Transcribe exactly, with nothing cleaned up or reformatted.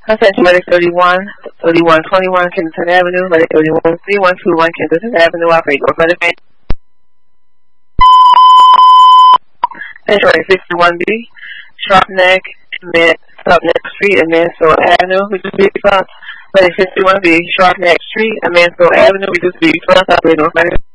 Attention, Medic thirty-one, thirty-one twenty-one, Kensington Avenue, Medic thirty-one, three one two one, Kensington Avenue, operate North Medic. Attention, Medic sixty-one B, Sharp Neck, Mid, Sharp Neck Street, and Mansfield Avenue, which is B response. Medic sixty-one B, Sharp Neck Street, and Mansfield Avenue, which is B response, operate North Medic.